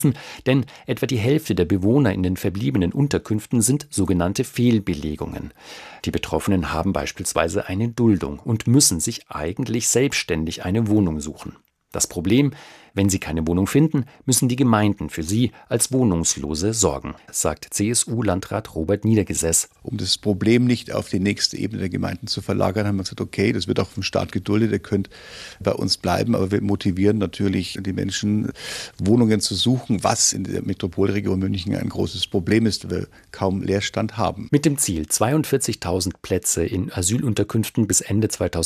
Denn etwa die Hälfte der Bewohner in den verbliebenen Unterkünften sind sogenannte Fehlbelegungen. Die Betroffenen haben beispielsweise eine Duldung und müssen sich eigentlich selbstständig eine Wohnung suchen. Das Problem: Wenn sie keine Wohnung finden, müssen die Gemeinden für sie als Wohnungslose sorgen, sagt CSU-Landrat Robert Niedergesäß. Um das Problem nicht auf die nächste Ebene der Gemeinden zu verlagern, haben wir gesagt, okay, das wird auch vom Staat geduldet, ihr könnt bei uns bleiben, aber wir motivieren natürlich die Menschen, Wohnungen zu suchen, was in der Metropolregion München ein großes Problem ist, weil wir kaum Leerstand haben. Mit dem Ziel, 42.000 Plätze in Asylunterkünften bis Ende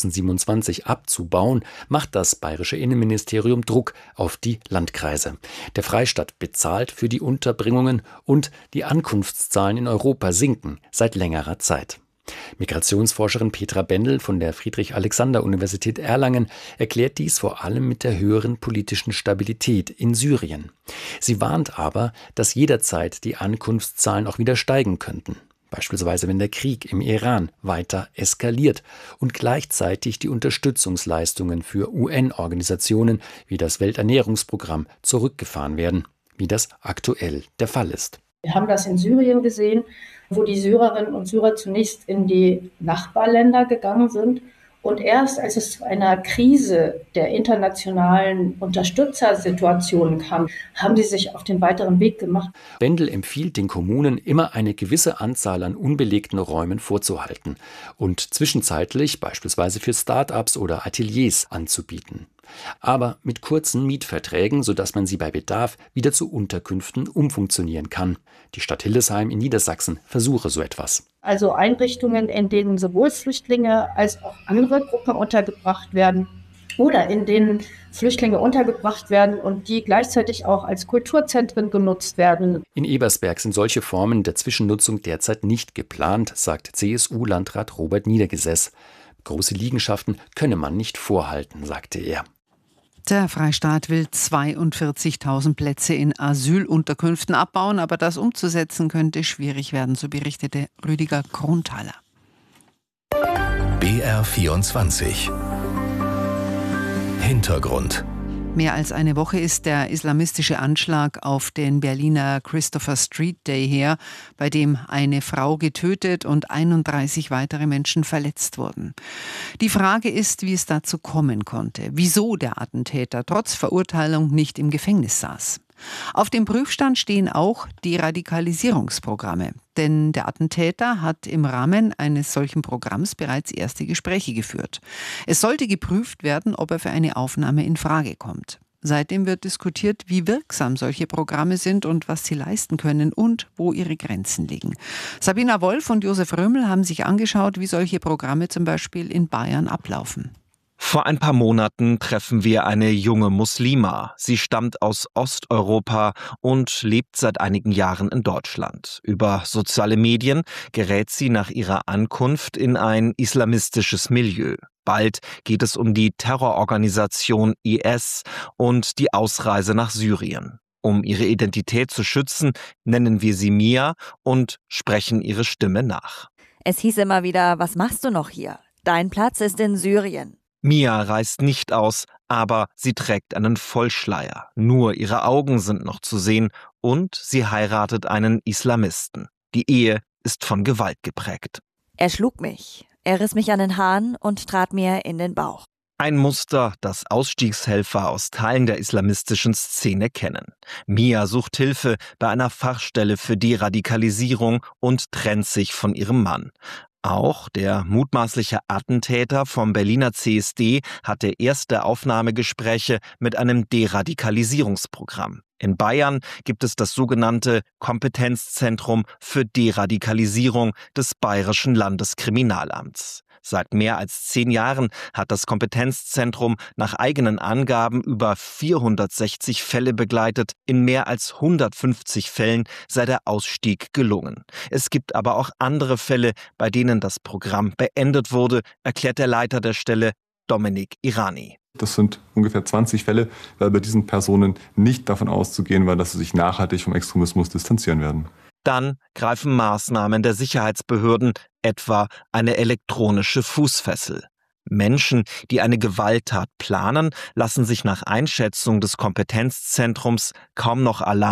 2027 abzubauen, macht das bayerische Innenministerium Druck auf die Landkreise. Der Freistaat bezahlt für die Unterbringungen und die Ankunftszahlen in Europa sinken seit längerer Zeit. Migrationsforscherin Petra Bendel von der Friedrich-Alexander-Universität Erlangen erklärt dies vor allem mit der höheren politischen Stabilität in Syrien. Sie warnt aber, dass jederzeit die Ankunftszahlen auch wieder steigen könnten. Beispielsweise wenn der Krieg im Iran weiter eskaliert und gleichzeitig die Unterstützungsleistungen für UN-Organisationen wie das Welternährungsprogramm zurückgefahren werden, wie das aktuell der Fall ist. Wir haben das in Syrien gesehen, wo die Syrerinnen und Syrer zunächst in die Nachbarländer gegangen sind. Und erst als es zu einer Krise der internationalen Unterstützersituation kam, haben sie sich auf den weiteren Weg gemacht. Bendel empfiehlt den Kommunen, immer eine gewisse Anzahl an unbelegten Räumen vorzuhalten und zwischenzeitlich beispielsweise für Start-ups oder Ateliers anzubieten. Aber mit kurzen Mietverträgen, sodass man sie bei Bedarf wieder zu Unterkünften umfunktionieren kann. Die Stadt Hildesheim in Niedersachsen versuche so etwas. Also Einrichtungen, in denen sowohl Flüchtlinge als auch andere Gruppen untergebracht werden oder in denen Flüchtlinge untergebracht werden und die gleichzeitig auch als Kulturzentren genutzt werden. In Ebersberg sind solche Formen der Zwischennutzung derzeit nicht geplant, sagt CSU-Landrat Robert Niedergesäß. Große Liegenschaften könne man nicht vorhalten, sagte er. Der Freistaat will 42.000 Plätze in Asylunterkünften abbauen, aber das umzusetzen könnte schwierig werden, so berichtete Rüdiger Kronthaler. BR24 Hintergrund. Mehr als eine Woche ist der islamistische Anschlag auf den Berliner Christopher Street Day her, bei dem eine Frau getötet und 31 weitere Menschen verletzt wurden. Die Frage ist, wie es dazu kommen konnte, wieso der Attentäter trotz Verurteilung nicht im Gefängnis saß. Auf dem Prüfstand stehen auch die Radikalisierungsprogramme. Denn der Attentäter hat im Rahmen eines solchen Programms bereits erste Gespräche geführt. Es sollte geprüft werden, ob er für eine Aufnahme in Frage kommt. Seitdem wird diskutiert, wie wirksam solche Programme sind und was sie leisten können und wo ihre Grenzen liegen. Sabina Wolf und Josef Römmel haben sich angeschaut, wie solche Programme zum Beispiel in Bayern ablaufen. Vor ein paar Monaten treffen wir eine junge Muslima. Sie stammt aus Osteuropa und lebt seit einigen Jahren in Deutschland. Über soziale Medien gerät sie nach ihrer Ankunft in ein islamistisches Milieu. Bald geht es um die Terrororganisation IS und die Ausreise nach Syrien. Um ihre Identität zu schützen, nennen wir sie Mia und sprechen ihre Stimme nach. Es hieß immer wieder, was machst du noch hier? Dein Platz ist in Syrien. Mia reist nicht aus, aber sie trägt einen Vollschleier. Nur ihre Augen sind noch zu sehen und sie heiratet einen Islamisten. Die Ehe ist von Gewalt geprägt. Er schlug mich. Er riss mich an den Haaren und trat mir in den Bauch. Ein Muster, das Ausstiegshelfer aus Teilen der islamistischen Szene kennen. Mia sucht Hilfe bei einer Fachstelle für Deradikalisierung und trennt sich von ihrem Mann. Auch der mutmaßliche Attentäter vom Berliner CSD hatte erste Aufnahmegespräche mit einem Deradikalisierungsprogramm. In Bayern gibt es das sogenannte Kompetenzzentrum für Deradikalisierung des Bayerischen Landeskriminalamts. Seit mehr als 10 Jahren hat das Kompetenzzentrum nach eigenen Angaben über 460 Fälle begleitet. In mehr als 150 Fällen sei der Ausstieg gelungen. Es gibt aber auch andere Fälle, bei denen das Programm beendet wurde, erklärt der Leiter der Stelle, Dominik Irani. Das sind ungefähr 20 Fälle, weil bei diesen Personen nicht davon auszugehen war, dass sie sich nachhaltig vom Extremismus distanzieren werden. Dann greifen Maßnahmen der Sicherheitsbehörden, etwa eine elektronische Fußfessel. Menschen, die eine Gewalttat planen, lassen sich nach Einschätzung des Kompetenzzentrums kaum noch allein